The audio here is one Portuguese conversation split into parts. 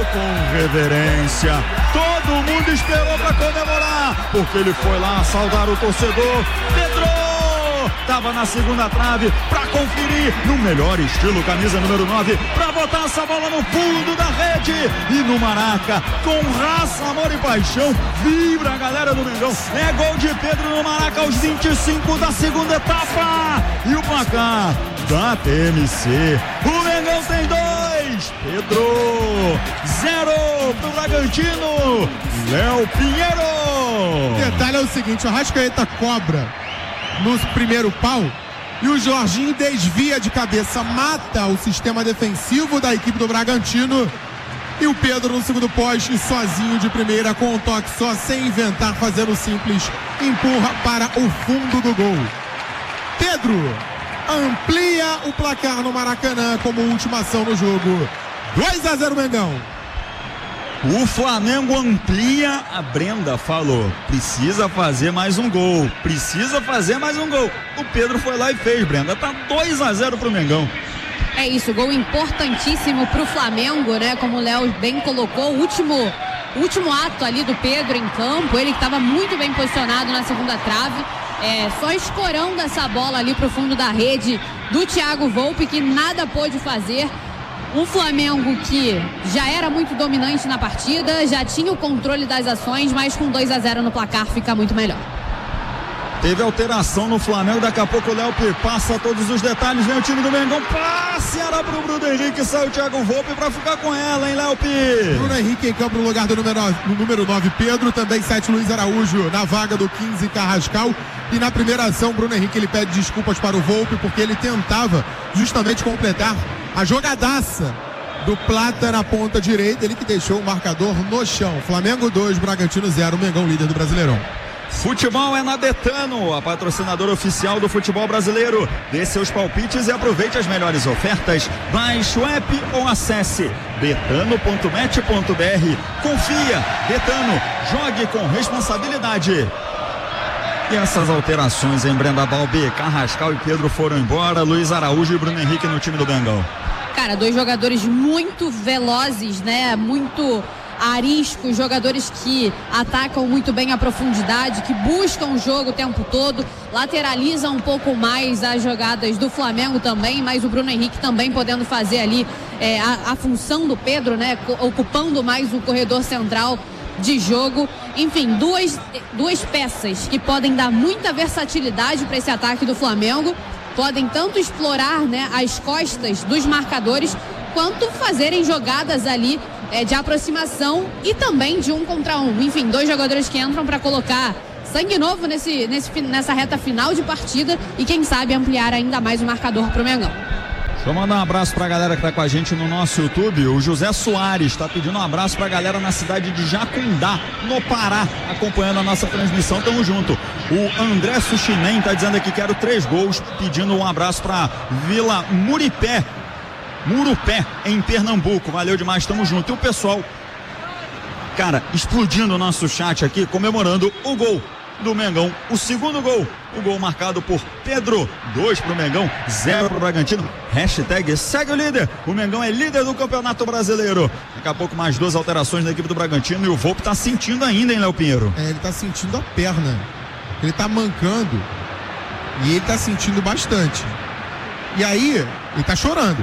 com reverência. Todo mundo esperou para comemorar, porque ele foi lá saudar o torcedor. Pedro estava na segunda trave para conferir no melhor estilo, camisa número 9, para botar essa bola no fundo da rede. E no Maraca, com raça, amor e paixão, vibra a galera do Mengão. É gol de Pedro no Maraca aos 25 da segunda etapa. E o placar da TMC: o Mengão tem 2, Pedro 0 pro Bragantino, Léo Pinheiro. O detalhe é o seguinte: o Arrascaeta cobra no primeiro pau e o Jorginho desvia de cabeça, mata o sistema defensivo da equipe do Bragantino, e o Pedro no segundo poste, sozinho de primeira, com um toque só, sem inventar, fazendo simples, empurra para o fundo do gol. Pedro amplia o placar no Maracanã como última ação no jogo. 2-0 Mengão. O Flamengo amplia, a Brenda falou, precisa fazer mais um gol, precisa fazer mais um gol. O Pedro foi lá e fez, Brenda, tá 2-0 pro Mengão. É isso, gol importantíssimo pro Flamengo, né? Como o Léo bem colocou, o último ato ali do Pedro em campo, ele que estava muito bem posicionado na segunda trave, só escorando essa bola ali pro fundo da rede do Thiago Volpi, que nada pôde fazer. Um Flamengo que já era muito dominante na partida, já tinha o controle das ações, mas com 2-0 no placar fica muito melhor. Teve alteração no Flamengo, daqui a pouco o Léo passa todos os detalhes, vem o time do Mengão, passe, era pro Bruno Henrique, saiu o Thiago Volpi pra ficar com ela, hein, Léo? Bruno Henrique em campo no lugar do número 9, Pedro, também 7, Luiz Araújo na vaga do 15, Carrascal. E na primeira ação, Bruno Henrique ele pede desculpas para o Volpi, porque ele tentava justamente completar a jogadaça do Plata na ponta direita, ele que deixou o marcador no chão. Flamengo 2, Bragantino 0, Mengão líder do Brasileirão. Futebol é na Betano, a patrocinadora oficial do futebol brasileiro. Dê seus palpites e aproveite as melhores ofertas. Baixe o app ou acesse betano.met.br. Confia, Betano, jogue com responsabilidade. E essas alterações em Brenda Balbi, Carrascal e Pedro foram embora, Luiz Araújo e Bruno Henrique no time do Mengão. Cara, dois jogadores muito velozes, né? Muito ariscos, jogadores que atacam muito bem a profundidade, que buscam o jogo o tempo todo, lateralizam um pouco mais as jogadas do Flamengo também, mas o Bruno Henrique também podendo fazer ali a função do Pedro, né? Ocupando mais o corredor central de jogo. Enfim, duas peças que podem dar muita versatilidade para esse ataque do Flamengo, podem tanto explorar, né, as costas dos marcadores, quanto fazerem jogadas ali de aproximação e também de 1 contra 1. Enfim, dois jogadores que entram para colocar sangue novo nessa reta final de partida e quem sabe ampliar ainda mais o marcador pro Mengão. Deixa eu mandar um abraço pra galera que tá com a gente no nosso YouTube. O José Soares tá pedindo um abraço pra galera na cidade de Jacundá, no Pará, acompanhando a nossa transmissão. Tamo junto. O André Suchinen tá dizendo aqui que quero 3 gols, pedindo um abraço pra Vila Murupé, em Pernambuco. Valeu demais, tamo junto. E o pessoal, cara, explodindo o nosso chat aqui, comemorando o gol do Mengão, o segundo gol, o gol marcado por Pedro. 2 pro Mengão, 0 pro Bragantino. Hashtag segue o líder, o Mengão é líder do Campeonato Brasileiro. Daqui a pouco mais 2 alterações na equipe do Bragantino e o Volpi tá sentindo ainda, hein, Léo Pinheiro? Ele tá sentindo a perna, ele tá mancando e ele tá sentindo bastante, e aí ele tá chorando,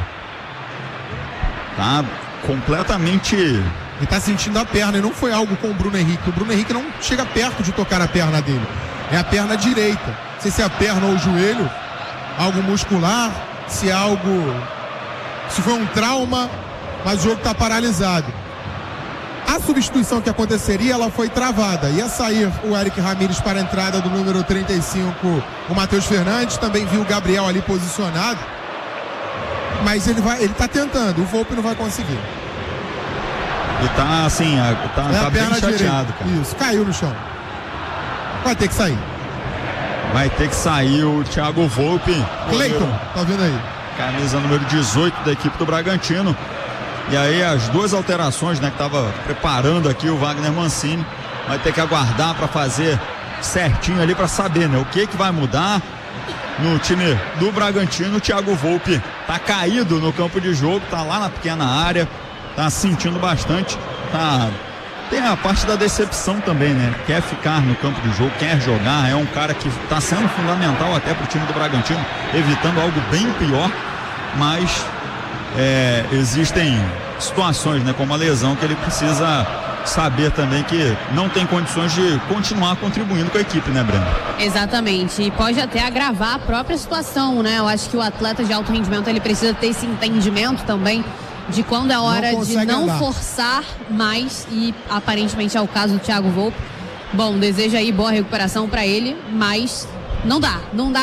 tá completamente. Ele tá sentindo a perna, e não foi algo com o Bruno Henrique. O Bruno Henrique não chega perto de tocar a perna dele. É a perna direita. Não sei se é a perna ou o joelho, algo muscular, se foi um trauma, mas o jogo tá paralisado. A substituição que aconteceria, ela foi travada. Ia sair o Eric Ramírez para a entrada do número 35, o Matheus Fernandes. Também viu o Gabriel ali posicionado. Mas ele tá tentando, o Volpi não vai conseguir. E tá assim, tá bem chateado, direita. Cara. Isso, caiu no chão. Vai ter que sair. Vai ter que sair o Thiago Volpi. Cleiton, tá vendo aí? Camisa número 18 da equipe do Bragantino. E aí as 2 alterações, né, que tava preparando aqui o Wagner Mancini. Vai ter que aguardar para fazer certinho ali para saber, né, o que vai mudar no time do Bragantino. O Thiago Volpi tá caído no campo de jogo, tá lá na pequena área. tá sentindo bastante, tem a parte da decepção também, né? Quer ficar no campo de jogo, quer jogar, é um cara que está sendo fundamental até pro time do Bragantino, evitando algo bem pior, mas existem situações, né? Como a lesão, que ele precisa saber também que não tem condições de continuar contribuindo com a equipe, né, Breno? Exatamente, e pode até agravar a própria situação, né? Eu acho que o atleta de alto rendimento, ele precisa ter esse entendimento também de quando é hora de não forçar mais, e aparentemente é o caso do Thiago Volpi. Bom, desejo aí boa recuperação para ele, mas não dá,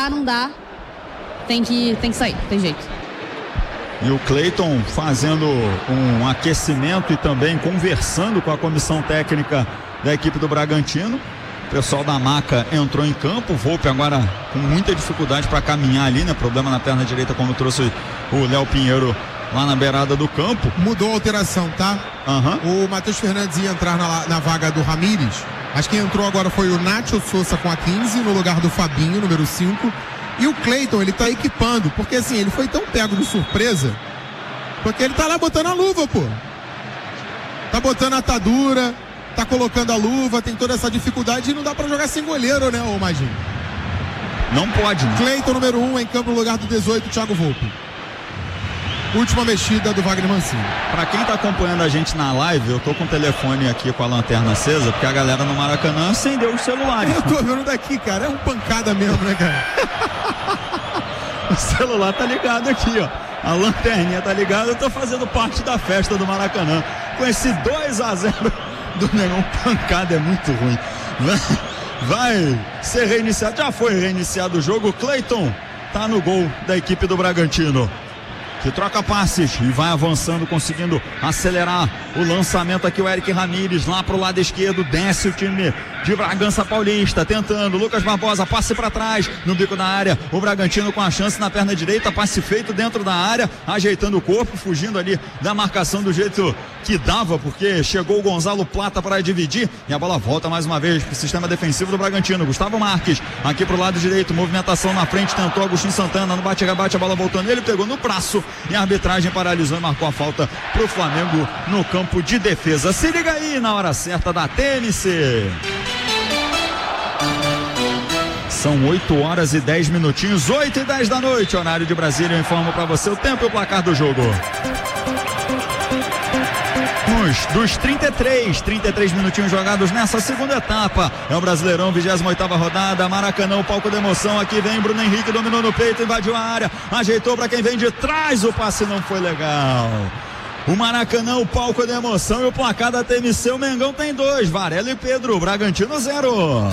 tem que sair, tem jeito. E o Cleiton fazendo um aquecimento e também conversando com a comissão técnica da equipe do Bragantino. O pessoal da maca entrou em campo, o Volpi agora com muita dificuldade para caminhar ali, né? Problema na perna direita, como trouxe o Léo Pinheiro lá na beirada do campo. Mudou a alteração, tá? O Matheus Fernandes ia entrar na vaga do Ramírez. Acho que entrou agora foi o Nacho Souza com a 15 no lugar do Fabinho, número 5. E o Cleiton, ele tá equipando, porque assim, ele foi tão pego de surpresa, porque ele tá lá botando a luva, pô. Tá botando a atadura, tá colocando a luva, tem toda essa dificuldade e não dá pra jogar sem goleiro, né, ô Magin? Não pode, né? Cleiton, número 1, em campo no lugar do 18, Thiago Volpi. Última mexida do Wagner Mancini. Pra quem tá acompanhando a gente na live, eu tô com o telefone aqui com a lanterna acesa, porque a galera no Maracanã acendeu os celulares. Eu tô vendo daqui, cara, é um pancada mesmo, né, cara? O celular tá ligado aqui, ó. A lanterninha tá ligada, eu tô fazendo parte da festa do Maracanã. Com esse 2-0 do Mengão, pancada é muito ruim. Vai ser reiniciado, já foi reiniciado o jogo. Cleiton tá no gol da equipe do Bragantino, que troca passes e vai avançando, conseguindo acelerar o lançamento aqui. O Eric Ramírez lá pro lado esquerdo, desce o time de Bragança Paulista, tentando, Lucas Barbosa, passe para trás, no bico da área, o Bragantino com a chance na perna direita, passe feito dentro da área, ajeitando o corpo, fugindo ali da marcação do jeito que dava, porque chegou o Gonzalo Plata para dividir, e a bola volta mais uma vez pro sistema defensivo do Bragantino. Gustavo Marques, aqui pro lado direito, movimentação na frente, tentou Agostinho Santana, no bate-rebate, a bola voltando nele, pegou no braço, e a arbitragem paralisou e marcou a falta pro Flamengo no campo de defesa. Se liga aí na hora certa da TNC. São 8h10, 8h10 da noite, horário de Brasília. Eu informo para você o tempo e o placar do jogo. Dos 33 minutinhos jogados nessa segunda etapa, é o Brasileirão, 28ª rodada, Maracanã, o palco da emoção. Aqui vem Bruno Henrique, dominou no peito, invadiu a área, ajeitou para quem vem de trás, o passe não foi legal. O Maracanã, o palco da emoção, e o placar da TMC, o Mengão tem 2, Varela e Pedro, Bragantino 0.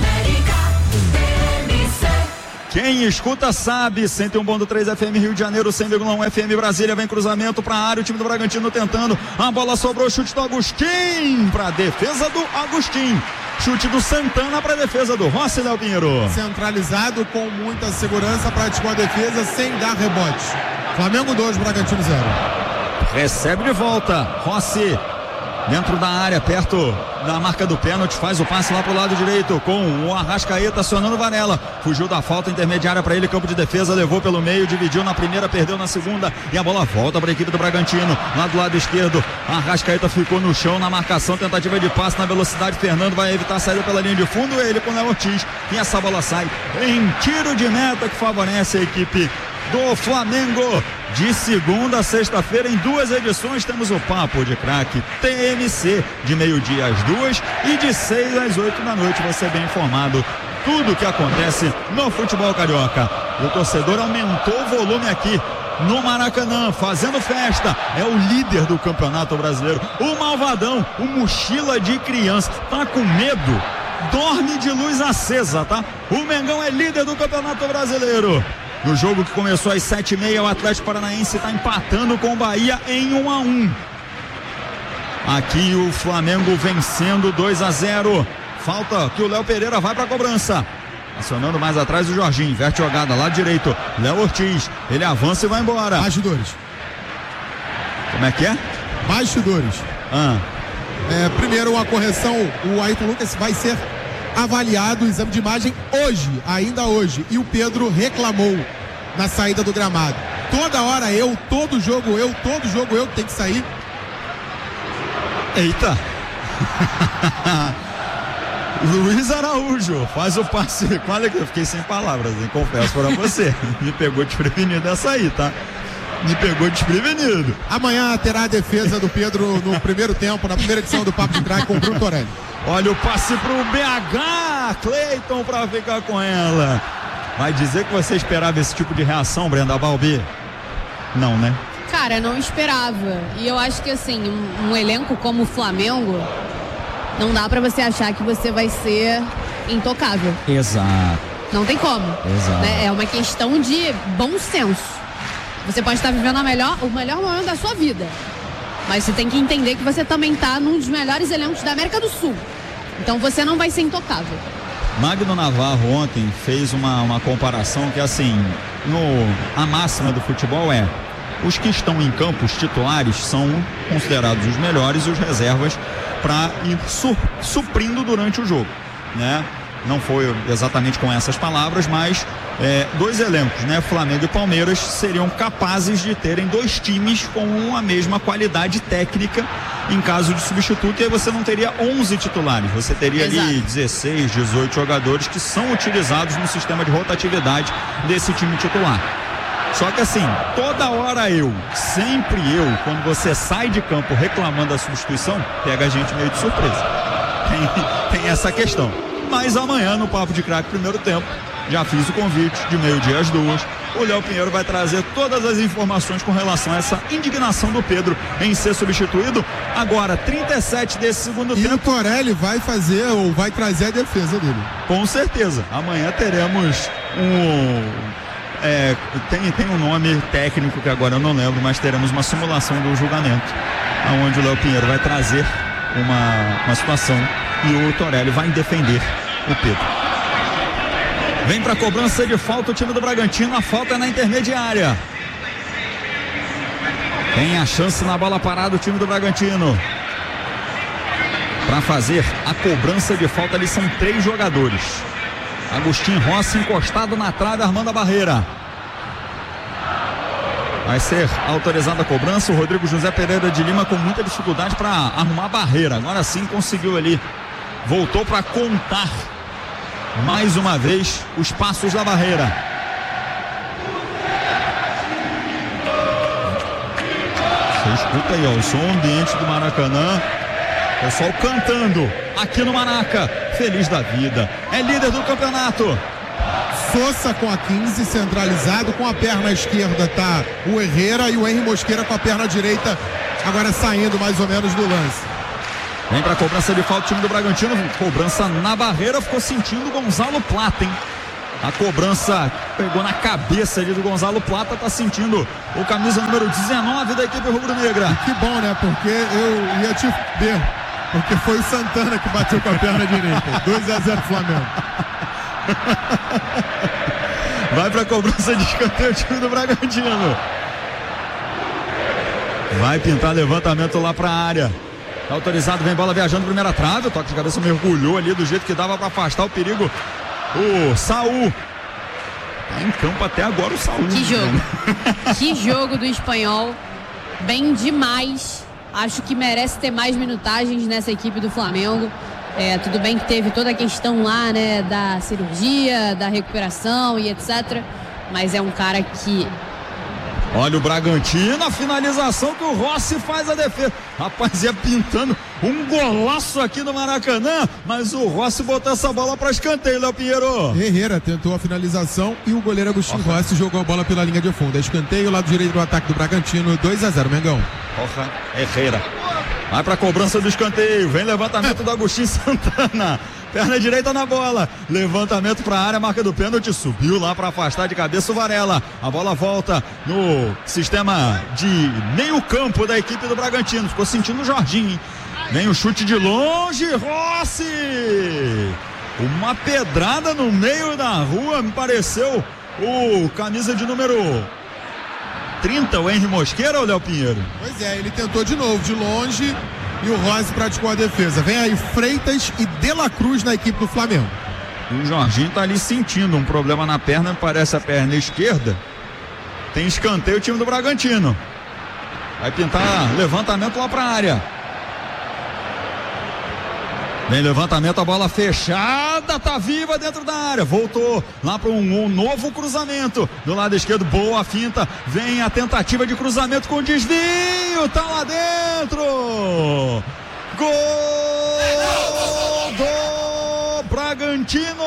Quem escuta sabe, 101.3 FM Rio de Janeiro, 100,1 FM Brasília, vem cruzamento pra área, o time do Bragantino tentando, a bola sobrou, chute do Agostinho, pra defesa do Agostinho, chute do Santana pra defesa do Rossi, Léo Pinheiro. Centralizado com muita segurança, praticou a defesa sem dar rebote. Flamengo 2, Bragantino 0. Recebe de volta, Rossi dentro da área, perto da marca do pênalti, faz o passe lá pro lado direito com o Arrascaeta acionando o Varela, fugiu da falta intermediária para ele, campo de defesa, levou pelo meio, dividiu na primeira, perdeu na segunda, e a bola volta para a equipe do Bragantino, lá do lado esquerdo, Arrascaeta ficou no chão na marcação, tentativa de passe na velocidade, Fernando vai evitar a saída pela linha de fundo, ele com o Léo Ortiz, e essa bola sai em tiro de meta que favorece a equipe do Flamengo. De segunda a sexta-feira, em 2 edições, temos o Papo de Craque TMC, de meio-dia às 2 e de 6 às 8 da noite. Você é bem informado, tudo o que acontece no futebol carioca. O torcedor aumentou o volume aqui no Maracanã, fazendo festa. É o líder do Campeonato Brasileiro, o Malvadão, o mochila de criança. Tá com medo? Dorme de luz acesa, tá? O Mengão é líder do Campeonato Brasileiro. No jogo que começou às 7h30, o Atlético Paranaense está empatando com o Bahia em 1-1. Aqui o Flamengo vencendo 2-0. Falta que o Léo Pereira vai para a cobrança. Acionando mais atrás o Jorginho, inverte jogada, lado direito, Léo Ortiz, ele avança e vai embora. Bastidores. Como é que é? Bastidores. Primeiro uma correção, o Ayrton Lucas vai ser avaliado o exame de imagem hoje, ainda hoje, e o Pedro reclamou na saída do gramado. Toda hora todo jogo eu tenho que sair. Eita! Luiz Araújo faz o passe. Olha que eu fiquei sem palavras, hein? Confesso pra você. Me pegou desprevenido essa aí, tá? Me pegou desprevenido. Amanhã terá a defesa do Pedro no primeiro tempo, na primeira edição do Papo de Craque com o Bruno Torelli. Olha o passe pro BH, Cleiton pra ficar com ela. Vai dizer que você esperava esse tipo de reação, Brenda Balbi? Não, né? Cara, não esperava. E eu acho que assim, um elenco como o Flamengo, não dá pra você achar que você vai ser intocável. Exato. Não tem como. Exato. Né? É uma questão de bom senso. Você pode estar vivendo o melhor momento da sua vida, mas você tem que entender que você também está num dos melhores elencos da América do Sul. Então você não vai ser intocável. Magno Navarro ontem fez uma comparação que, assim, a máxima do futebol é: os que estão em campo, os titulares, são considerados os melhores e os reservas para ir suprindo durante o jogo, né? Não foi exatamente com essas palavras, mas dois elencos, né? Flamengo e Palmeiras seriam capazes de terem dois times com a mesma qualidade técnica em caso de substituto, e aí você não teria 11 titulares, você teria ali 16, 18 jogadores que são utilizados no sistema de rotatividade desse time titular. Só que assim, toda hora sempre eu, quando você sai de campo reclamando da substituição, pega a gente meio de surpresa. Tem essa questão. Mas amanhã no Papo de Craque primeiro tempo, já fiz o convite de 12h às 2h. O Léo Pinheiro vai trazer todas as informações com relação a essa indignação do Pedro em ser substituído. Agora, 37 desse segundo tempo. E o Torelli vai fazer ou vai trazer a defesa dele. Com certeza. Amanhã teremos tem um nome técnico que agora eu não lembro, mas teremos uma simulação do julgamento, onde o Léo Pinheiro vai trazer uma situação e o Torelli vai defender o Pedro. Vem para cobrança de falta o time do Bragantino, a falta é na intermediária. Tem a chance na bola parada o time do Bragantino para fazer a cobrança de falta. Ali são 3 jogadores. Agostinho Rossi encostado na trave, armando a barreira. Vai ser autorizada a cobrança. O Rodrigo José Pereira de Lima com muita dificuldade para arrumar a barreira. Agora sim conseguiu ali. Voltou para contar mais uma vez os passos da barreira. Você escuta aí, ó, o som ambiente do Maracanã. Pessoal cantando aqui no Maraca, feliz da vida. É líder do campeonato. Sousa com a 15, centralizado, com a perna esquerda tá o Herrera e o Henry Mosqueira com a perna direita, agora saindo mais ou menos do lance. Vem pra cobrança de falta o time do Bragantino, cobrança na barreira, ficou sentindo o Gonzalo Plata, hein? A cobrança pegou na cabeça ali do Gonzalo Plata, tá sentindo o camisa número 19 da equipe rubro-negra. Que bom, né? Porque eu ia te ver, porque foi o Santana que bateu com a perna direita. 2-0 Flamengo. Vai pra cobrança de escanteio o time do Bragantino. Vai pintar levantamento lá pra área. Tá autorizado, vem bola viajando, primeira trave. O toque de cabeça mergulhou ali do jeito que dava pra afastar o perigo. O Saul. Tá em campo até agora o Saul. Que jogo. Que jogo do Espanhol. Bem demais. Acho que merece ter mais minutagens nessa equipe do Flamengo. Tudo bem que teve toda a questão lá, né, da cirurgia, da recuperação e etc. Mas é um cara que... Olha o Bragantino, a finalização que o Rossi faz a defesa. Rapaz, ia pintando um golaço aqui no Maracanã, mas o Rossi botou essa bola para escanteio, Léo Pinheiro. Herrera tentou a finalização e o goleiro Agostinho Rossi jogou a bola pela linha de fundo. Escanteio, lado direito do ataque do Bragantino, 2-0, Mengão. Porra, Herrera. Vai pra cobrança do escanteio, vem levantamento do Agostinho Santana. Perna direita na bola, levantamento para a área, marca do pênalti, subiu lá para afastar de cabeça o Varela. A bola volta no sistema de meio campo da equipe do Bragantino, ficou sentindo o Jorginho, hein? Vem o chute de longe, Rossi, uma pedrada no meio da rua, me pareceu o camisa de número 30, o Henry Mosqueira, ou Léo Pinheiro? Pois é, ele tentou de novo, de longe, e o Rossi praticou a defesa. Vem aí Freitas e De La Cruz na equipe do Flamengo. O Jorginho tá ali sentindo um problema na perna, parece a perna esquerda. Tem escanteio o time do Bragantino. Vai pintar levantamento lá pra área. Vem levantamento, a bola fechada, tá viva dentro da área, voltou lá para um novo cruzamento, do lado esquerdo, boa finta, vem a tentativa de cruzamento com desvio, tá lá dentro, gol do Bragantino,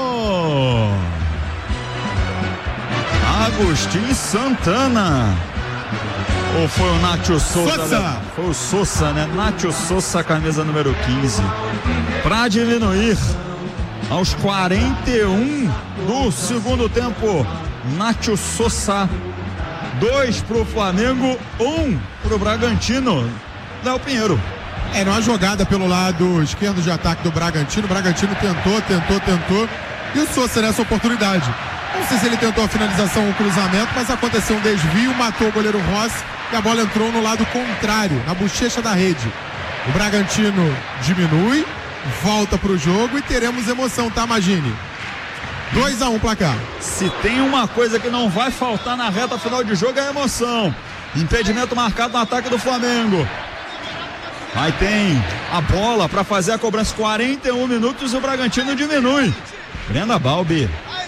Agostinho Santana. Ou foi o Nacho Souza? Foi o Souza, né? Nacho Souza, camisa número 15. Para diminuir aos 41 do segundo tempo, Nacho Souza. 2 pro Flamengo, 1 pro Bragantino. Léo Pinheiro. Era uma jogada pelo lado esquerdo de ataque do Bragantino. O Bragantino tentou. E o Souza nessa oportunidade. Não sei se ele tentou a finalização ou o cruzamento, mas aconteceu um desvio, matou o goleiro Rossi e a bola entrou no lado contrário, na bochecha da rede. O Bragantino diminui, volta pro jogo e teremos emoção, tá, Magini? 2-1 placar. Se tem uma coisa que não vai faltar na reta final de jogo é a emoção. Impedimento marcado no ataque do Flamengo. Aí tem a bola para fazer a cobrança, 41 minutos e o Bragantino diminui. Brenda Balbi.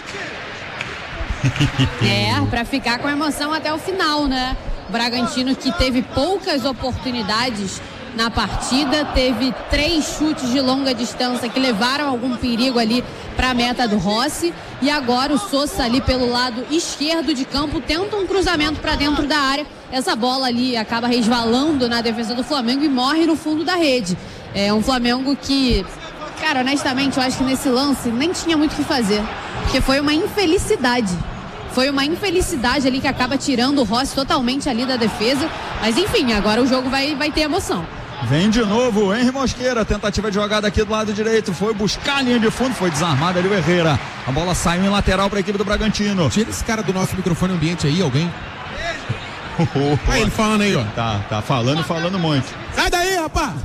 Pra ficar com emoção até o final, né? O Bragantino, que teve poucas oportunidades na partida, teve 3 chutes de longa distância que levaram algum perigo ali para a meta do Rossi, e agora o Souza ali pelo lado esquerdo de campo tenta um cruzamento para dentro da área. Essa bola ali acaba resvalando na defesa do Flamengo e morre no fundo da rede. É um Flamengo que, cara, honestamente, eu acho que nesse lance nem tinha muito o que fazer, porque foi uma infelicidade. Foi uma infelicidade ali que acaba tirando o Rossi totalmente ali da defesa. Mas enfim, agora o jogo vai ter emoção. Vem de novo o Henry Mosqueira, tentativa de jogada aqui do lado direito, foi buscar a linha de fundo, foi desarmado ali o Herrera. A bola saiu em lateral para a equipe do Bragantino. Tira esse cara do nosso microfone ambiente aí, alguém. Aí ele falando aí, ó. Tá falando muito. Sai daí, rapaz!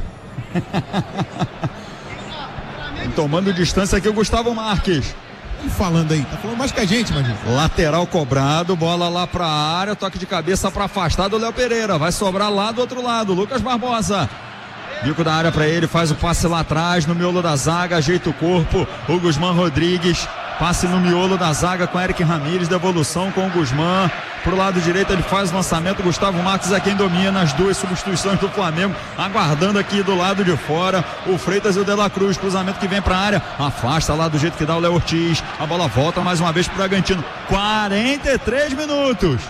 Tomando distância aqui o Gustavo Marques. Falando aí, tá falando mais que a gente, imagina. Lateral cobrado, bola lá pra área, toque de cabeça pra afastar do Léo Pereira, vai sobrar lá do outro lado, Lucas Barbosa, bico da área pra ele, faz o passe lá atrás, no miolo da zaga, ajeita o corpo, o Guzmán Rodrigues, passe no miolo da zaga com Eric Ramírez, devolução com o Guzmán, pro lado direito ele faz o lançamento, Gustavo Marques é quem domina as 2 substituições do Flamengo, aguardando aqui do lado de fora, o Freitas e o De La Cruz, cruzamento que vem pra área, afasta lá do jeito que dá o Léo Ortiz, a bola volta mais uma vez pro Bragantino, 43 minutos,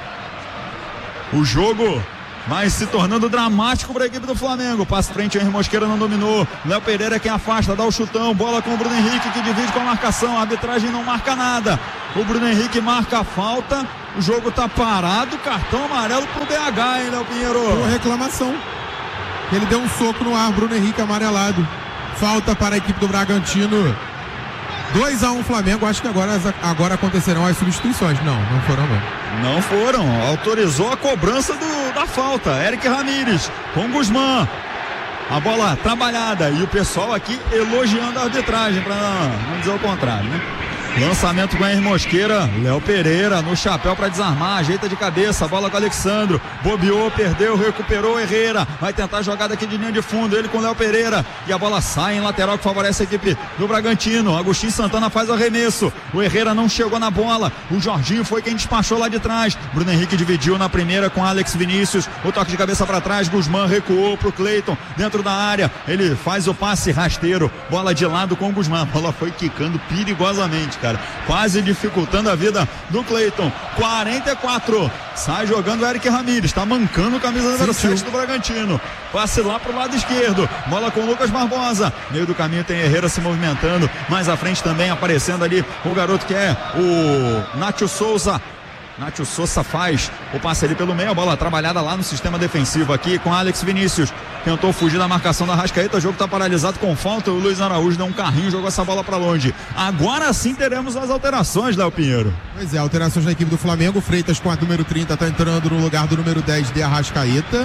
o jogo vai se tornando dramático para a equipe do Flamengo. Passe frente, Henry Mosqueira não dominou. Léo Pereira é quem afasta, dá o chutão. Bola com o Bruno Henrique que divide com a marcação. A arbitragem não marca nada. O Bruno Henrique marca a falta. O jogo tá parado. Cartão amarelo pro BH, hein, Léo Pinheiro? Uma reclamação. Ele deu um soco no ar, Bruno Henrique amarelado. Falta para a equipe do Bragantino. 2-1 Flamengo. Acho que agora acontecerão as substituições. Não foram não. Não foram, autorizou a cobrança da falta, Eric Ramírez com Guzmán, a bola trabalhada e o pessoal aqui elogiando a arbitragem, para não dizer o contrário, né? Lançamento com Henry Mosqueira, Léo Pereira no chapéu para desarmar, ajeita de cabeça, bola com o Alexandro, bobeou, perdeu, recuperou Herrera, vai tentar a jogada aqui de linha de fundo, ele com o Léo Pereira, e a bola sai em lateral que favorece a equipe do Bragantino. Agostinho Santana faz o arremesso, o Herrera não chegou na bola, o Jorginho foi quem despachou lá de trás, Bruno Henrique dividiu na primeira com Alex Vinícius, o toque de cabeça para trás, Guzmán recuou pro Cleiton, dentro da área, ele faz o passe rasteiro, bola de lado com o Guzmán, a bola foi quicando perigosamente, cara, quase dificultando a vida do Cleiton. 44, sai jogando o Eric Ramírez, tá mancando camisa número 7 do Bragantino, passe lá pro lado esquerdo, bola com o Lucas Barbosa, meio do caminho tem Herrera se movimentando, mais à frente também aparecendo ali o garoto que é o Nacho Souza. Nacho Souza faz o passe ali pelo meio, a bola trabalhada lá no sistema defensivo aqui com Alex Vinícius, tentou fugir da marcação da Arrascaeta, o jogo tá paralisado com falta, o Luiz Araújo deu um carrinho, jogou essa bola para longe. Agora sim teremos as alterações, Léo Pinheiro. Pois é, alterações na equipe do Flamengo, Freitas com a número 30 tá entrando no lugar do número 10 de Arrascaeta.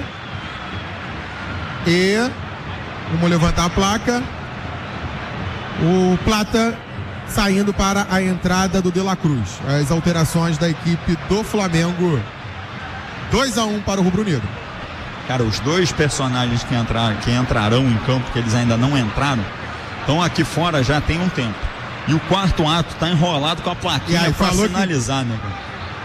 E vamos levantar a placa. O Plata saindo para a entrada do De La Cruz. As alterações da equipe do Flamengo. 2-1 para o Rubro Negro. Cara, os 2 personagens que entrarão em campo, que eles ainda não entraram, Então aqui fora já tem um tempo. E o quarto ato tá enrolado com a plaquinha para sinalizar, né, cara?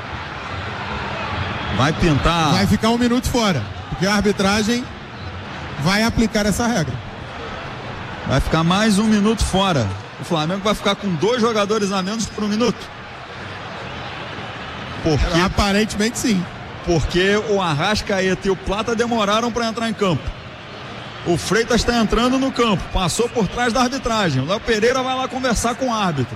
Vai pintar. Vai ficar 1 minuto fora, porque a arbitragem vai aplicar essa regra. Vai ficar mais 1 minuto fora. O Flamengo vai ficar com 2 jogadores a menos por 1 minuto. Porque... Aparentemente sim. Porque o Arrascaeta e o Plata demoraram para entrar em campo. O Freitas está entrando no campo, passou por trás da arbitragem. O Léo Pereira vai lá conversar com o árbitro.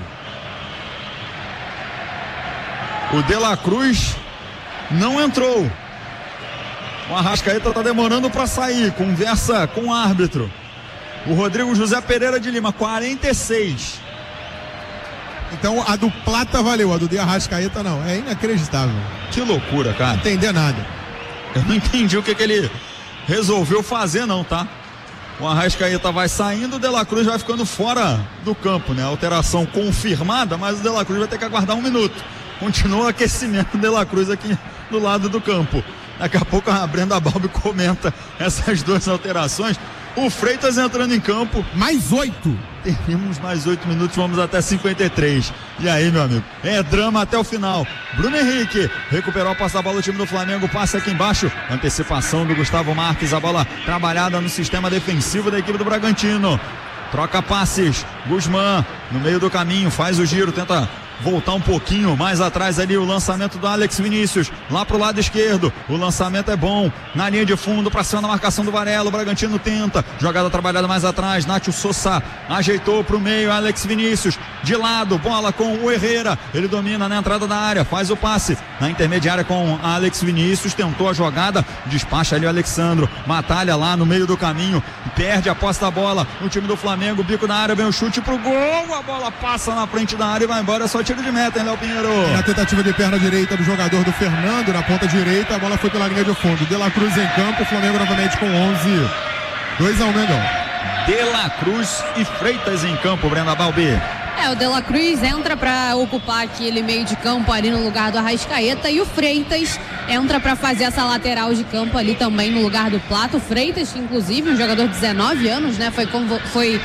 O De La Cruz não entrou. O Arrascaeta está demorando para sair, conversa com o árbitro. O Rodrigo José Pereira de Lima, 46. Então a do Plata valeu, a do De Arrascaeta não. É inacreditável. Que loucura, cara. Não entender nada. Eu não entendi o que ele resolveu fazer não, tá? O Arrascaeta vai saindo, o De La Cruz vai ficando fora do campo, né? Alteração confirmada, mas o De La Cruz vai ter que aguardar 1 minuto. Continua o aquecimento do De La Cruz aqui do lado do campo. Daqui a pouco a Brenda Balbi comenta essas 2 alterações. O Freitas entrando em campo. Mais 8. Temos mais 8 minutos, vamos até 53. E aí, meu amigo? É drama até o final. Bruno Henrique recuperou a posse da bola do time do Flamengo. Passe aqui embaixo. Antecipação do Gustavo Marques. A bola trabalhada no sistema defensivo da equipe do Bragantino. Troca passes. Guzmán no meio do caminho. Faz o giro. Tenta voltar um pouquinho mais atrás ali, o lançamento do Alex Vinícius, lá pro lado esquerdo, o lançamento é bom, na linha de fundo, pra cima da marcação do Varela, o Bragantino tenta, jogada trabalhada mais atrás, Nátio Sosa ajeitou pro meio, Alex Vinícius, de lado, bola com o Herrera, ele domina na entrada da área, faz o passe, na intermediária com Alex Vinícius, tentou a jogada, despacha ali o Alexandro, batalha lá no meio do caminho, perde a posse da bola, o time do Flamengo, bico na área, vem o chute pro gol, a bola passa na frente da área e vai embora, só tiro de meta, hein, Léo Pinheiro? Na tentativa de perna direita do jogador do Fernando, na ponta direita, a bola foi pela linha de fundo. De La Cruz em campo, o Flamengo novamente com 11. 2-1, Mengão. De La Cruz e Freitas em campo, Brenda Balbi. O De La Cruz entra para ocupar aquele meio de campo ali no lugar do Arrascaeta e o Freitas entra para fazer essa lateral de campo ali também no lugar do Plata. O Freitas, inclusive, um jogador de 19 anos, né? Foi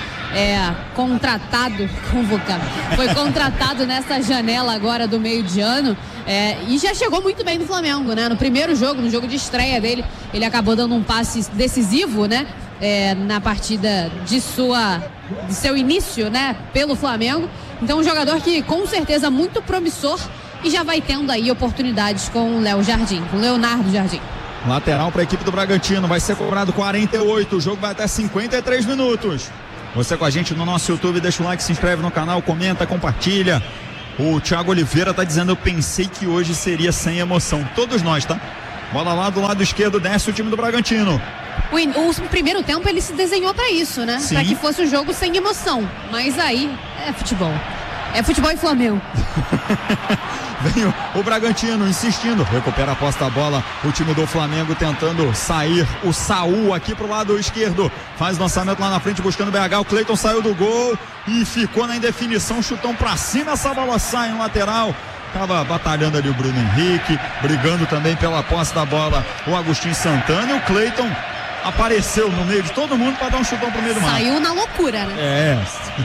contratado nessa janela agora do meio de ano e já chegou muito bem no Flamengo, né? No primeiro jogo, no jogo de estreia dele, ele acabou dando um passe decisivo, né? Na partida de seu início, né? Pelo Flamengo. Então um jogador que com certeza muito promissor e já vai tendo aí oportunidades com o Leonardo Jardim. Lateral para a equipe do Bragantino, vai ser cobrado 48, o jogo vai até 53 minutos. Você com a gente no nosso YouTube, deixa o like, se inscreve no canal, comenta, compartilha. O Thiago Oliveira tá dizendo, eu pensei que hoje seria sem emoção. Todos nós, tá? Bola lá do lado esquerdo, desce o time do Bragantino. O primeiro tempo ele se desenhou para isso, né? Para que fosse um jogo sem emoção. Mas aí é futebol. É futebol e Flamengo. Vem o Bragantino insistindo, recupera a posse da bola, o time do Flamengo tentando sair, o Saul aqui pro lado esquerdo, faz lançamento lá na frente buscando o BH, o Cleiton saiu do gol e ficou na indefinição, chutão pra cima, essa bola sai no lateral, tava batalhando ali o Bruno Henrique, brigando também pela posse da bola o Agostinho Santana e o Cleiton apareceu no meio de todo mundo para dar um chutão pro meio do mar. Saiu na loucura, né?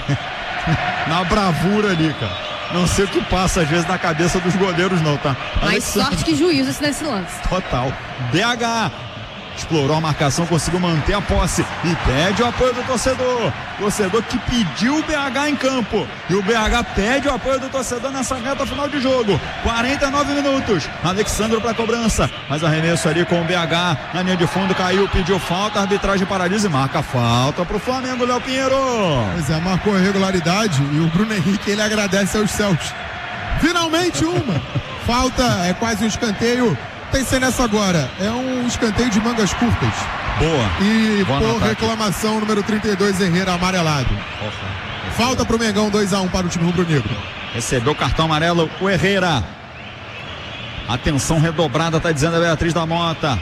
Na bravura ali, cara. Não sei o que passa às vezes na cabeça dos goleiros não, tá? Mais sorte que juízo nesse lance. Total. BH explorou a marcação, conseguiu manter a posse e pede o apoio do torcedor. Torcedor que pediu o BH em campo. E o BH pede o apoio do torcedor nessa reta final de jogo. 49 minutos. Alexandro para cobrança. Mas arremesso ali com o BH na linha de fundo, caiu, pediu falta, a arbitragem paralisa e marca falta pro Flamengo, Léo Pinheiro. Pois é, marcou a regularidade e o Bruno Henrique, ele agradece aos céus. Finalmente uma. Falta, é quase um escanteio. Pensei nessa agora, é um escanteio de mangas curtas. Boa. E por reclamação, número 32, Herrera amarelado. Falta pro Mengão, 2-1 para o time rubro-negro. Recebeu o cartão amarelo o Herrera. Atenção redobrada, tá dizendo a Beatriz da Mota.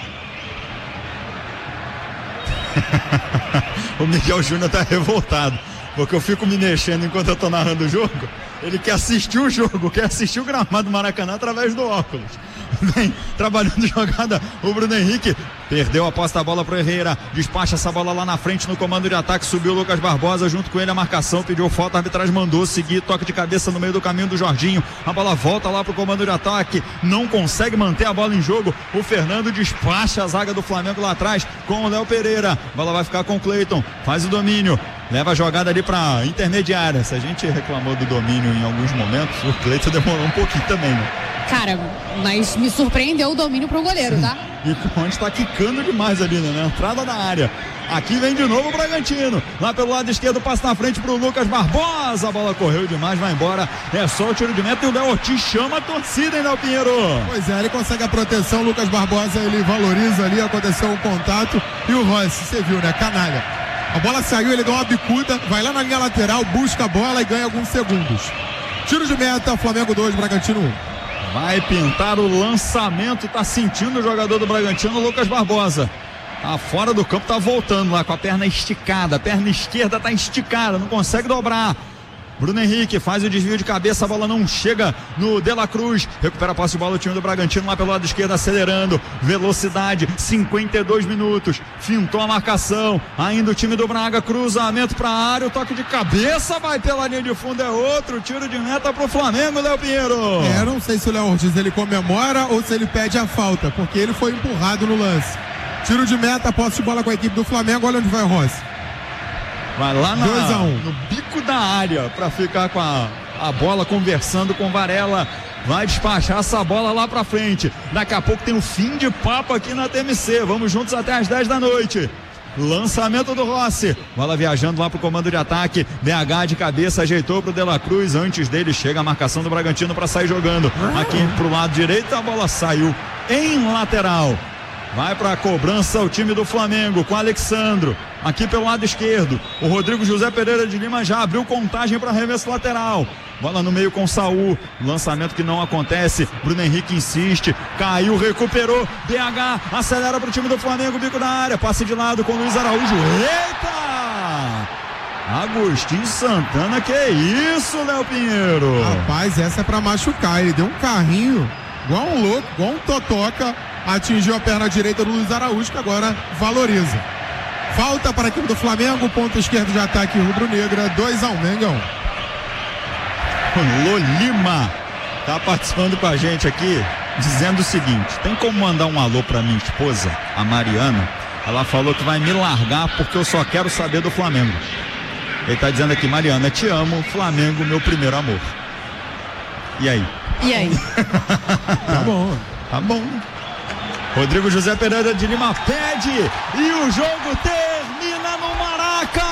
O Miguel Júnior tá revoltado, porque eu fico me mexendo enquanto eu tô narrando o jogo. Ele quer assistir o jogo, quer assistir o gramado do Maracanã através do óculos. Vem trabalhando jogada o Bruno Henrique. Perdeu a posse da bola pro Herrera. Despacha essa bola lá na frente no comando de ataque. Subiu o Lucas Barbosa junto com ele a marcação. Pediu falta, a arbitragem mandou seguir. Toque de cabeça no meio do caminho do Jorginho. A bola volta lá pro comando de ataque. Não consegue manter a bola em jogo. O Fernando despacha a zaga do Flamengo lá atrás com o Léo Pereira. A bola vai ficar com o Cleiton. Faz o domínio. Leva a jogada ali pra intermediária. Se a gente reclamou do domínio em alguns momentos, o Cleiton demorou um pouquinho também, né? Cara, mas me surpreendeu o domínio pro goleiro, tá? E o Conte tá quicando demais ali, né? Na entrada da área. Aqui vem de novo o Bragantino. Lá pelo lado esquerdo, passa na frente pro Lucas Barbosa. A bola correu demais, vai embora. É só o tiro de meta e o Léo Ortiz chama a torcida, hein, Léo Pinheiro? Pois é, ele consegue a proteção. O Lucas Barbosa, ele valoriza ali, aconteceu o contato. E o Rossi, você viu, né? Canalha. A bola saiu, ele dá uma bicuda, vai lá na linha lateral, busca a bola e ganha alguns segundos. Tiro de meta, Flamengo 2, Bragantino 1. Vai pintar o lançamento, tá sentindo o jogador do Bragantino, Lucas Barbosa. Tá fora do campo, tá voltando lá com a perna esticada, a perna esquerda tá esticada, não consegue dobrar. Bruno Henrique faz o desvio de cabeça, a bola não chega no De La Cruz, recupera a posse de bola o time do Bragantino lá pelo lado esquerdo, acelerando, velocidade, 52 minutos, fintou a marcação, ainda o time do Braga, cruzamento pra área, o toque de cabeça, vai pela linha de fundo, é outro tiro de meta pro Flamengo, Léo Pinheiro. Eu não sei se o Léo Ortiz ele comemora ou se ele pede a falta, porque ele foi empurrado no lance. Tiro de meta, posse de bola com a equipe do Flamengo, olha onde vai o Rossi. Vai lá no bico da área para ficar com a bola, conversando com Varela. Vai despachar essa bola lá pra frente. Daqui a pouco tem o fim de papo aqui na TMC. Vamos juntos até as 10 da noite. Lançamento do Rossi. Bola viajando lá pro comando de ataque. BH de cabeça, ajeitou pro De La Cruz. Antes dele chega a marcação do Bragantino para sair jogando. Aqui pro lado direito, a bola saiu em lateral. Vai para a cobrança o time do Flamengo com Alexandro. Aqui pelo lado esquerdo, o Rodrigo José Pereira de Lima já abriu contagem para arremesso lateral. Bola no meio com Saul. Lançamento que não acontece. Bruno Henrique insiste. Caiu, recuperou. BH acelera para o time do Flamengo. Bico da área. Passe de lado com Luiz Araújo. Eita! Agostinho Santana, que isso, Léo Pinheiro? Rapaz, essa é para machucar. Ele deu um carrinho igual um louco, igual um totoca. Atingiu a perna direita do Luiz Araújo, que agora valoriza. Falta para a equipe do Flamengo, ponto esquerdo de ataque rubro-negra, 2-1, Mengão. O Lolima tá participando com a gente aqui, dizendo o seguinte: tem como mandar um alô para minha esposa, a Mariana? Ela falou que vai me largar porque eu só quero saber do Flamengo. Ele tá dizendo aqui: Mariana, te amo, Flamengo, meu primeiro amor. E aí? E aí? Tá bom. Tá bom. Rodrigo José Pereira de Lima pede e o jogo termina no Maraca.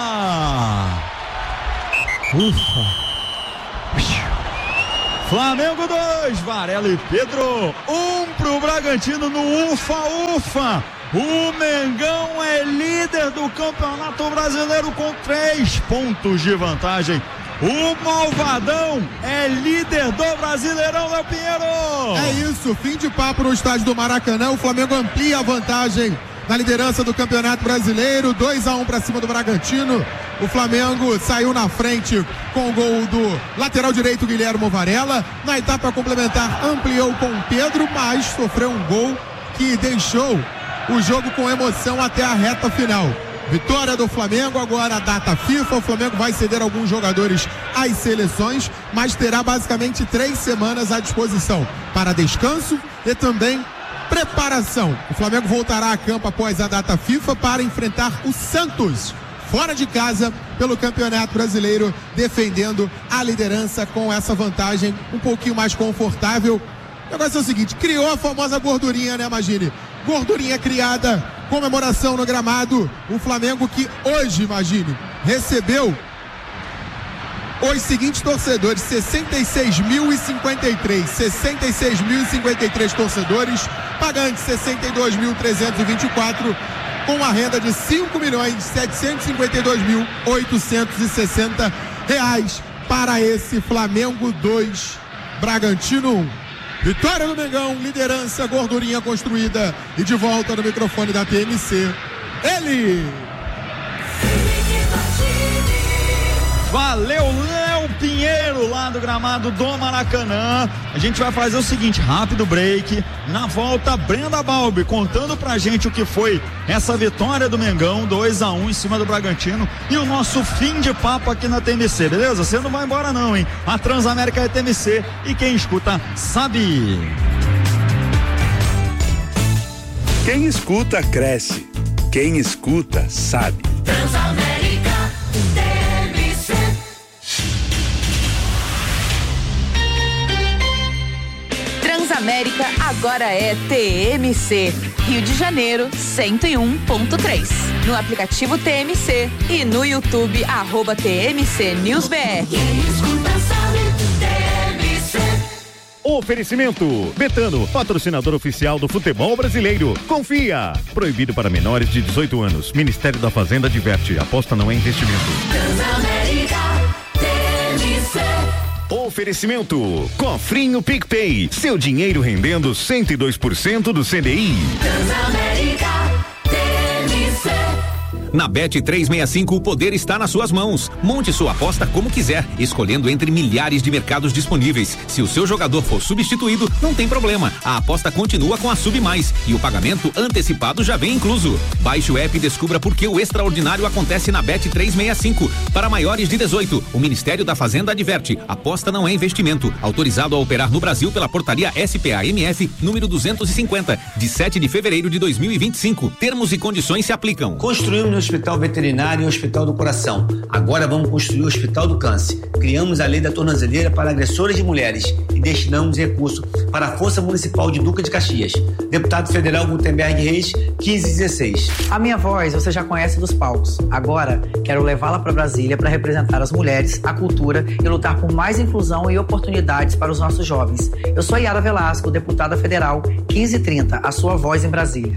Ufa. Flamengo 2, Varela e Pedro, 1 pro Bragantino no ufa. O Mengão é líder do Campeonato Brasileiro com 3 pontos de vantagem. O Malvadão é líder do Brasileirão, Léo Pinheiro. É isso, fim de papo no estádio do Maracanã. O Flamengo amplia a vantagem na liderança do Campeonato Brasileiro, 2-1 para cima do Bragantino. O Flamengo saiu na frente com o gol do lateral direito Guilherme Varela. Na etapa complementar ampliou com o Pedro, mas sofreu um gol que deixou o jogo com emoção até a reta final. Vitória do Flamengo, agora a data FIFA. O Flamengo vai ceder alguns jogadores às seleções, mas terá basicamente 3 semanas à disposição para descanso e também preparação. O Flamengo voltará a campo após a data FIFA para enfrentar o Santos, fora de casa, pelo Campeonato Brasileiro, defendendo a liderança com essa vantagem um pouquinho mais confortável. O negócio é o seguinte: criou a famosa gordurinha, né, Magini? Gordurinha criada, comemoração no gramado. O Flamengo que hoje, imagine, recebeu os seguintes torcedores: 66.053 torcedores, pagantes 62.324, com a renda de R$5.752.860 para esse Flamengo 2, Bragantino 1. Vitória do Mengão, liderança, gordurinha construída. E de volta no microfone da TMC, ele. Valeu, Léo Léo Pinheiro, lá do gramado do Maracanã. A gente vai fazer o seguinte, rápido break. Na volta, Brenda Balbi contando pra gente o que foi essa vitória do Mengão, 2-1 em cima do Bragantino, e o nosso fim de papo aqui na TMC, beleza? Você não vai embora não, hein? A Transamérica é TMC e quem escuta sabe. Quem escuta cresce. Quem escuta sabe. Transamérica TMC. Transamérica agora é TMC. Rio de Janeiro 101.3. No aplicativo TMC e no YouTube @TMC News BR. Quem escuta sabe, TMC. Oferecimento Betano, patrocinador oficial do futebol brasileiro. Confia. Proibido para menores de 18 anos. Ministério da Fazenda adverte. Aposta não é investimento. Transamérica TMC. Oferecimento Cofrinho PicPay. Seu dinheiro rendendo 102% do CDI. Transamérica TMC. Na Bet365 o poder está nas suas mãos. Monte sua aposta como quiser, escolhendo entre milhares de mercados disponíveis. Se o seu jogador for substituído, não tem problema. A aposta continua com a Sub Mais e o pagamento antecipado já vem incluso. Baixe o app e descubra por que o extraordinário acontece na Bet365. Para maiores de 18, o Ministério da Fazenda adverte: aposta não é investimento. Autorizado a operar no Brasil pela portaria SPA-MF número 250, de 7 de fevereiro de 2025. Termos e condições se aplicam. Construímos o Hospital Veterinário e o Hospital do Coração. Agora vamos construir o Hospital do Câncer. Criamos a lei da tornozeleira para agressores de mulheres e destinamos recurso para a Força Municipal de Duque de Caxias. Deputado Federal Gutenberg Reis, 1516. A minha voz você já conhece dos palcos. Agora quero levá-la para Brasília para representar as mulheres, a cultura e lutar por mais inclusão e oportunidades para os nossos jovens. Eu sou Yara Velasco, deputada federal, 1530, a sua voz em Brasília.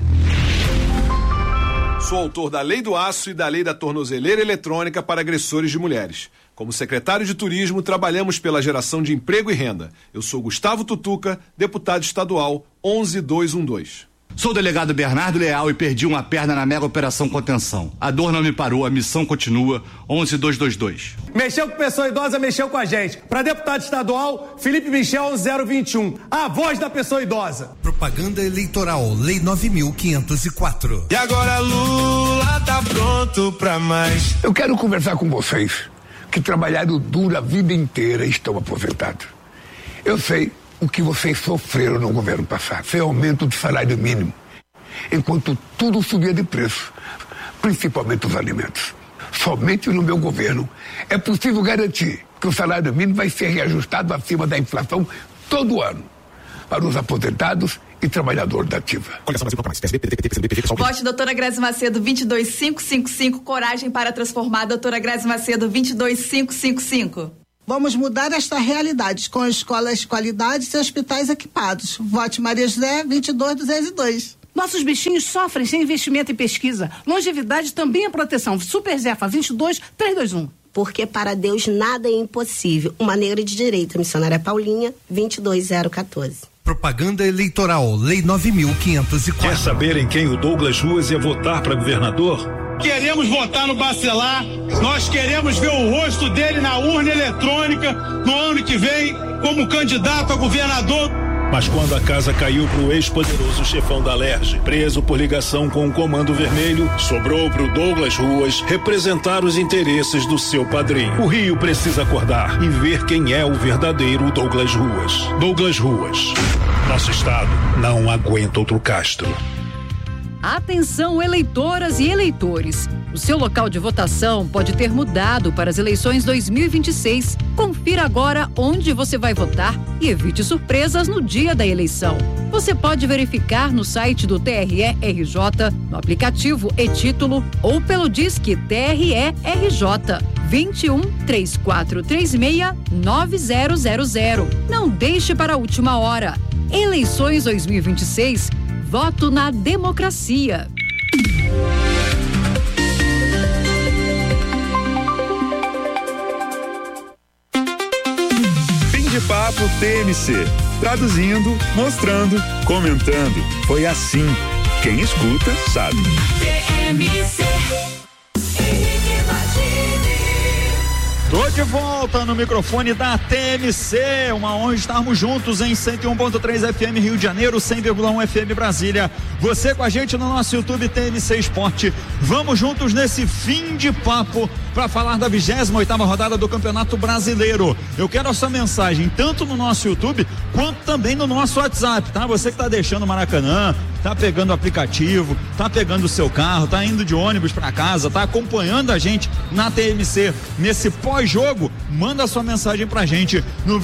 Sou autor da Lei do Aço e da Lei da Tornozeleira Eletrônica para agressores de mulheres. Como secretário de Turismo, trabalhamos pela geração de emprego e renda. Eu sou Gustavo Tutuca, deputado estadual 11212. Sou o delegado Bernardo Leal e perdi uma perna na mega operação contenção. A dor não me parou, a missão continua. 11222. Mexeu com pessoa idosa, mexeu com a gente. Para deputado estadual, Felipe Michel 021. A voz da pessoa idosa. Propaganda eleitoral, Lei 9.504. E agora Lula tá pronto pra mais. Eu quero conversar com vocês que trabalharam duro a vida inteira e estão aposentados. Eu sei o que vocês sofreram no governo passado. Foi aumento do salário mínimo, enquanto tudo subia de preço, principalmente os alimentos. Somente no meu governo é possível garantir que o salário mínimo vai ser reajustado acima da inflação todo ano para os aposentados e trabalhadores da ativa. Vote doutora Grazi Macedo 22555, coragem para transformar. Doutora Grazi Macedo 22555. Vamos mudar esta realidade com escolas de qualidade e hospitais equipados. Vote Maria José 22202. Nossos bichinhos sofrem sem investimento em pesquisa. Longevidade também é proteção. Super Zefa 22321. Porque para Deus nada é impossível. Uma negra de direita, missionária Paulinha 22014. Propaganda eleitoral, Lei 9.504. Quer saber em quem o Douglas Ruas ia votar para governador? Queremos votar no Bacelar, nós queremos ver o rosto dele na urna eletrônica no ano que vem como candidato a governador. Mas quando a casa caiu pro ex-poderoso chefão da Alerj, preso por ligação com o Comando Vermelho, sobrou pro Douglas Ruas representar os interesses do seu padrinho. O Rio precisa acordar e ver quem é o verdadeiro Douglas Ruas. Douglas Ruas. Nosso estado não aguenta outro Castro. Atenção, eleitoras e eleitores. O seu local de votação pode ter mudado para as eleições 2026. Confira agora onde você vai votar e evite surpresas no dia da eleição. Você pode verificar no site do TRE-RJ, no aplicativo e-Título ou pelo Disque TRE-RJ 21 3436 9000. Não deixe para a última hora. Eleições 2026. Voto na democracia. Fim de papo TMC. Traduzindo, mostrando, comentando. Foi assim. Quem escuta sabe. TMC. de volta no microfone da TMC, uma honra estarmos juntos em 101.3 FM Rio de Janeiro, 100,1 FM Brasília. Você com a gente no nosso YouTube TMC Esporte. Vamos juntos nesse fim de papo para falar da 28ª rodada do Campeonato Brasileiro. Eu quero a sua mensagem tanto no nosso YouTube quanto também no nosso WhatsApp, tá? Você que tá deixando o Maracanã, tá pegando o aplicativo, tá pegando o seu carro, tá indo de ônibus para casa, tá acompanhando a gente na TMC nesse pós-jogo, manda sua mensagem pra gente no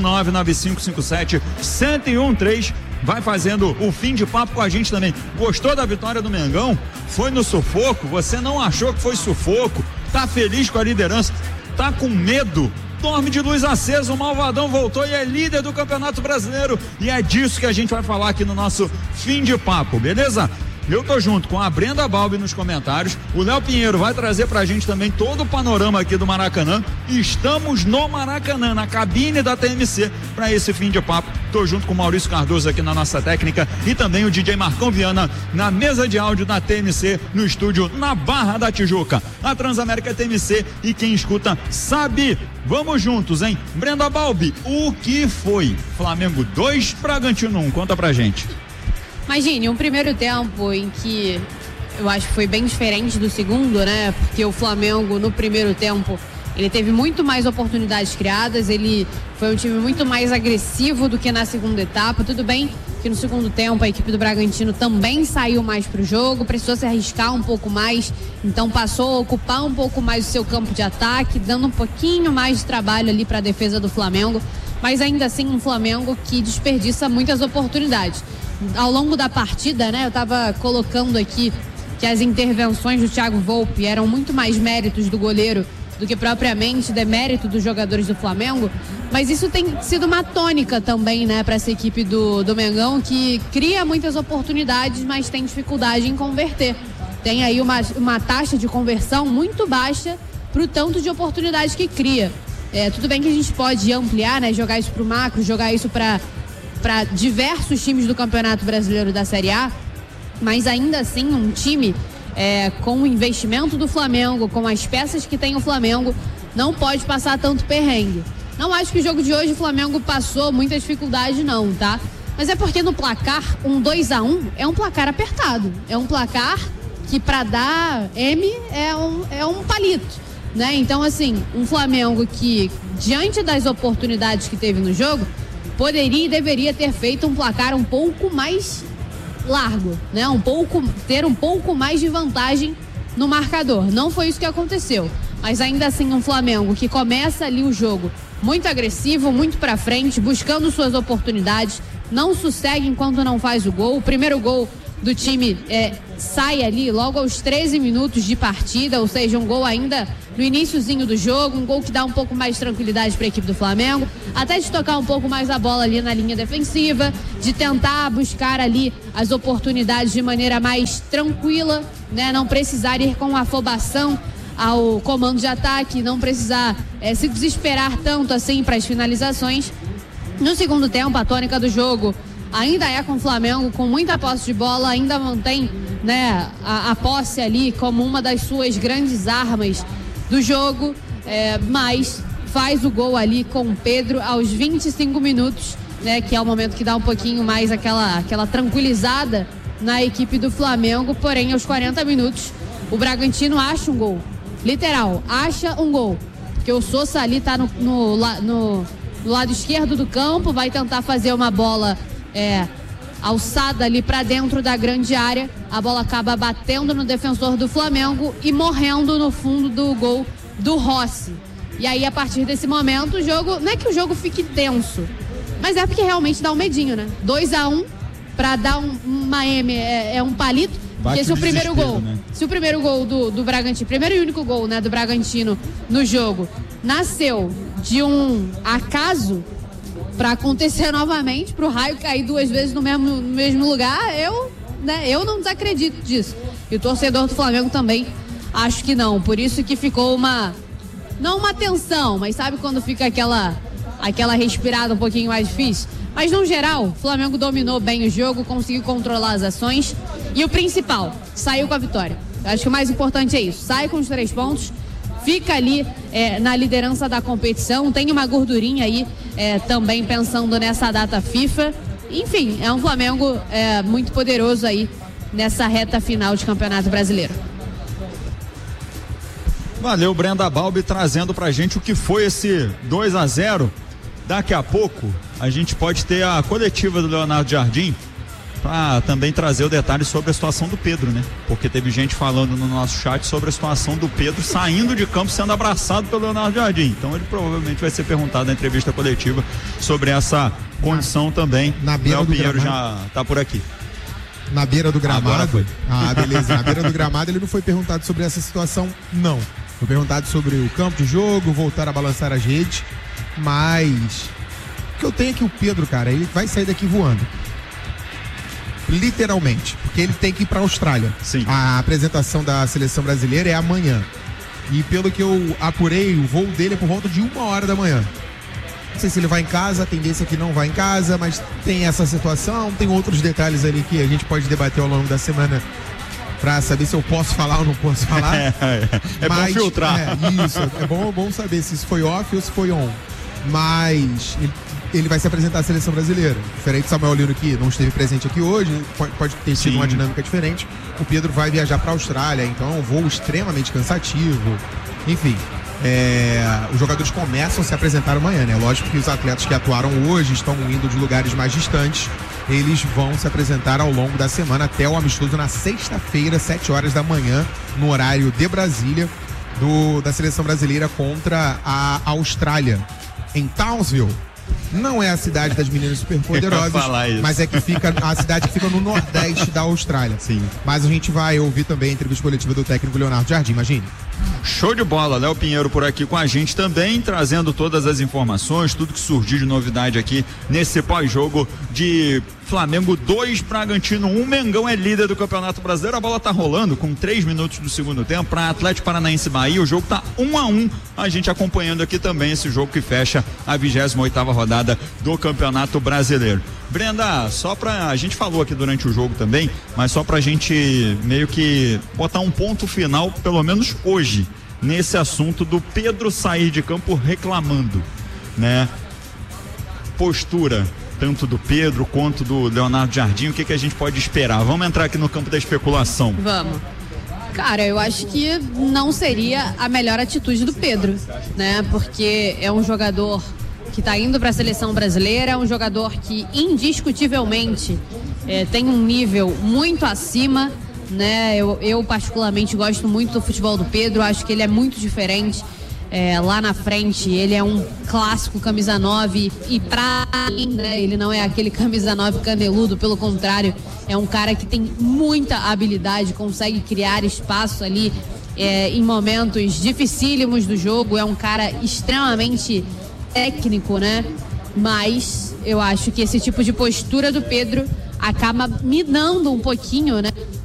21-99557-1013. Vai fazendo o fim de papo com a gente também. Gostou da vitória do Mengão? Foi no sufoco? Você não achou que foi sufoco? Tá feliz com a liderança? Tá com medo? Dorme de luz acesa, o Malvadão voltou e é líder do Campeonato Brasileiro, e é disso que a gente vai falar aqui no nosso fim de papo, beleza? Eu tô junto com a Brenda Balbi nos comentários, o Léo Pinheiro vai trazer pra gente também todo o panorama aqui do Maracanã. Estamos no Maracanã, na cabine da TMC, pra esse fim de papo. Tô junto com o Maurício Cardoso aqui na nossa técnica e também o DJ Marcão Viana na mesa de áudio da TMC, no estúdio na Barra da Tijuca. A Transamérica TMC, e quem escuta sabe. Vamos juntos, hein? Brenda Balbi, o que foi? Flamengo 2, Bragantino 1, conta pra gente. Imagine, um primeiro tempo em que eu acho que foi bem diferente do segundo, né? Porque o Flamengo, no primeiro tempo, ele teve muito mais oportunidades criadas, ele foi um time muito mais agressivo do que na segunda etapa. Tudo bem que no segundo tempo a equipe do Bragantino também saiu mais pro jogo, precisou se arriscar um pouco mais, então passou a ocupar um pouco mais o seu campo de ataque, dando um pouquinho mais de trabalho ali para a defesa do Flamengo, mas ainda assim um Flamengo que desperdiça muitas oportunidades. Ao longo da partida, né, eu estava colocando aqui que as intervenções do Thiago Volpi eram muito mais méritos do goleiro do que propriamente demérito dos jogadores do Flamengo, mas isso tem sido uma tônica também, né, para essa equipe do Mengão, que cria muitas oportunidades, mas tem dificuldade em converter. Tem aí uma taxa de conversão muito baixa pro tanto de oportunidades que cria. Tudo bem que a gente pode ampliar, né, jogar isso pro macro, jogar isso para diversos times do Campeonato Brasileiro da Série A, mas ainda assim um time com o investimento do Flamengo, com as peças que tem o Flamengo, não pode passar tanto perrengue. Não acho que o jogo de hoje o Flamengo passou muita dificuldade não, tá? Mas é porque no placar, 2-1 é um placar apertado, é um placar que para dar M é um palito, né? Então assim, um Flamengo que diante das oportunidades que teve no jogo, poderia e deveria ter feito um placar um pouco mais largo, né? Ter um pouco mais de vantagem no marcador. Não foi isso que aconteceu, mas ainda assim um Flamengo que começa ali o jogo muito agressivo, muito pra frente, buscando suas oportunidades, não sossegue enquanto não faz o gol. O primeiro gol do time sai ali logo aos 13 minutos de partida, ou seja, um gol ainda no iniciozinho do jogo, um gol que dá um pouco mais de tranquilidade para a equipe do Flamengo, até de tocar um pouco mais a bola ali na linha defensiva, de tentar buscar ali as oportunidades de maneira mais tranquila, né? Não precisar ir com afobação ao comando de ataque, não precisar se desesperar tanto assim para as finalizações. No segundo tempo, a tônica do jogo ainda é com o Flamengo, com muita posse de bola, ainda mantém, né, a posse ali como uma das suas grandes armas do jogo, mas faz o gol ali com o Pedro aos 25 minutos, né, que é o momento que dá um pouquinho mais aquela tranquilizada na equipe do Flamengo. Porém, aos 40 minutos, o Bragantino acha um gol, literal, acha um gol, porque o Sousa ali tá no lado esquerdo do campo, vai tentar fazer uma bola alçada ali para dentro da grande área, a bola acaba batendo no defensor do Flamengo e morrendo no fundo do gol do Rossi. E aí, a partir desse momento, o jogo, não é que o jogo fique tenso, mas é porque realmente dá um medinho, né? 2-1 para dar uma M é um palito, porque se o primeiro gol, né? Se o primeiro gol do Bragantino, primeiro e único gol, né, do Bragantino no jogo, nasceu de um acaso para acontecer novamente, pro raio cair duas vezes no mesmo lugar, eu não desacredito disso. E o torcedor do Flamengo também acho que não. Por isso que ficou não uma tensão, mas sabe quando fica aquela respirada um pouquinho mais difícil? Mas no geral, o Flamengo dominou bem o jogo, conseguiu controlar as ações e o principal, saiu com a vitória. Eu acho que o mais importante é isso, sai com os 3 pontos, fica ali na liderança da competição, tem uma gordurinha aí também pensando nessa data FIFA. Enfim, é um Flamengo muito poderoso aí nessa reta final de Campeonato Brasileiro. Valeu, Brenda Balbi, trazendo pra gente o que foi esse 2-0. Daqui a pouco a gente pode ter a coletiva do Leonardo Jardim para também trazer o detalhe sobre a situação do Pedro, né? Porque teve gente falando no nosso chat sobre a situação do Pedro saindo de campo, sendo abraçado pelo Leonardo Jardim. Então ele provavelmente vai ser perguntado na entrevista coletiva sobre essa condição também. Na beira Léo do Pinheiro gramado. já tá por aqui. Na beira do gramado? Agora foi. Ah, beleza. Na beira do gramado ele não foi perguntado sobre essa situação, não. Foi perguntado sobre o campo de jogo, voltar a balançar as redes, mas o que eu tenho é que o Pedro, cara, ele vai sair daqui voando. Literalmente, porque ele tem que ir para a Austrália. Sim. A apresentação da seleção brasileira é amanhã. E pelo que eu apurei, o voo dele é por volta de 1h da manhã. Não sei se ele vai em casa, a tendência é que não vai em casa, mas tem essa situação, tem outros detalhes ali que a gente pode debater ao longo da semana pra saber se eu posso falar ou não posso falar. Bom filtrar. Isso, é bom saber se isso foi off ou se foi on. Mas ele vai se apresentar à seleção brasileira. Diferente do Samuel Lino, que não esteve presente aqui hoje, pode ter sido uma dinâmica diferente. O Pedro vai viajar para a Austrália, então é um voo extremamente cansativo. Enfim, os jogadores começam a se apresentar amanhã, né? Lógico que os atletas que atuaram hoje estão indo de lugares mais distantes. Eles vão se apresentar ao longo da semana até o amistoso na sexta-feira, 7h da manhã, no horário de Brasília, da seleção brasileira contra a Austrália. Em Townsville, não é a cidade das meninas superpoderosas, mas é que fica a cidade que fica no nordeste da Austrália. Sim. Mas a gente vai ouvir também a entrevista coletiva do técnico Leonardo Jardim, imagine. Show de bola, Léo Pinheiro por aqui com a gente também, trazendo todas as informações, tudo que surgiu de novidade aqui nesse pós-jogo de Flamengo 2, Bragantino 1. Mengão é líder do Campeonato Brasileiro, a bola tá rolando com 3 minutos do segundo tempo para Atlético Paranaense e Bahia, o jogo tá 1-1, a gente acompanhando aqui também esse jogo que fecha a 28ª rodada do Campeonato Brasileiro. Brenda, a gente falou aqui durante o jogo também, mas só pra gente meio que botar um ponto final, pelo menos hoje, nesse assunto do Pedro sair de campo reclamando, né? Postura, tanto do Pedro quanto do Leonardo Jardim, o que a gente pode esperar? Vamos entrar aqui no campo da especulação. Vamos. Cara, eu acho que não seria a melhor atitude do Pedro, né? Porque é um jogador que está indo para a seleção brasileira, é um jogador que indiscutivelmente tem um nível muito acima, né? Eu particularmente gosto muito do futebol do Pedro, acho que ele é muito diferente. Lá na frente ele é um clássico camisa 9 e pra mim, né, ele não é aquele camisa 9 caneludo, pelo contrário, é um cara que tem muita habilidade, consegue criar espaço ali em momentos dificílimos do jogo, é um cara extremamente técnico, né? Mas eu acho que esse tipo de postura do Pedro acaba minando um pouquinho, né,